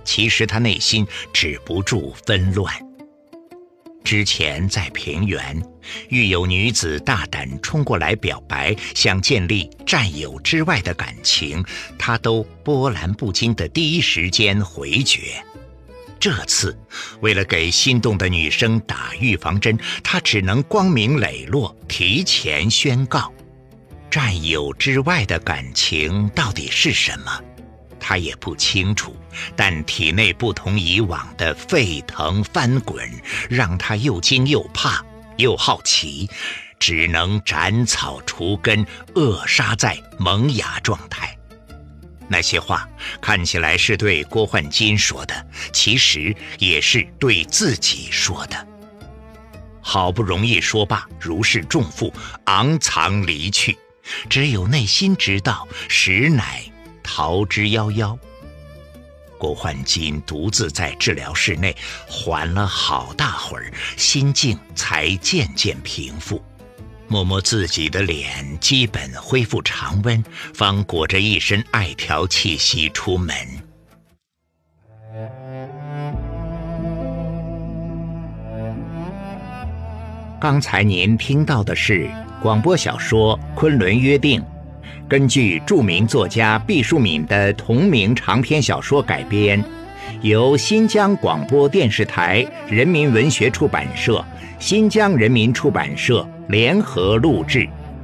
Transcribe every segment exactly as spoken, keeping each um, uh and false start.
其实他内心止不住纷乱。之前在平原，遇有女子大胆冲过来表白，想建立战友之外的感情，他都波澜不惊的第一时间回绝。这次为了给心动的女生打预防针，他只能光明磊落提前宣告，战友之外的感情到底是什么他也不清楚，但体内不同以往的沸腾翻滚，让他又惊又怕又好奇，只能斩草除根，扼杀在萌芽状态。那些话看起来是对郭焕金说的，其实也是对自己说的。好不容易说罢，如释重负，昂藏离去，只有内心知道，实乃逃之夭夭。郭焕金独自在治疗室内缓了好大会儿，心境才渐渐平复。摸摸自己的脸，基本恢复常温，方裹着一身艾条气息出门。刚才您听到的是广播小说《昆仑约定》，根据著名作家毕淑敏的同名长篇小说改编，由新疆广播电视台人民文学出版社、新疆人民出版社联合录制。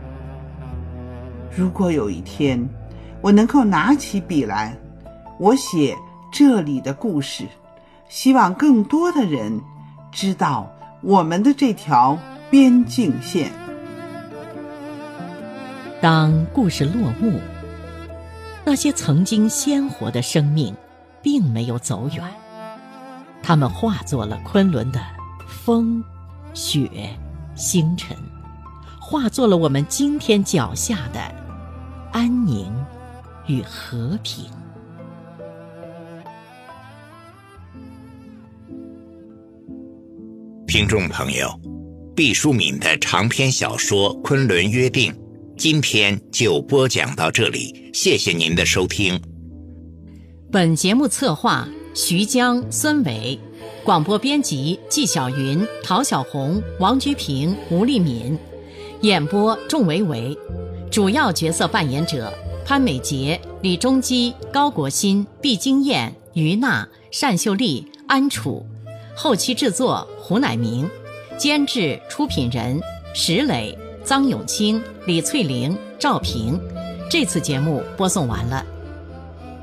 如果有一天我能够拿起笔来，我写这里的故事，希望更多的人知道我们的这条边境线。 当故事落幕，那些曾经鲜活的生命并没有走远，它们化作了昆仑的风、雪、星辰，化作了我们今天脚下的安宁与和平。 听众朋友，毕淑敏的长篇小说《昆仑约定》今天就播讲到这里，谢谢您的收听。 本节目策划徐江、孙伟，广播编辑纪晓云、陶小红、王菊平、吴丽敏，演播仲维维，主要角色扮演者潘美杰、李中基、高国新、毕金燕、于娜、单秀丽、安楚，后期制作胡乃明，监制出品人石磊、臧永清、李翠玲、赵平。这次节目播送完了。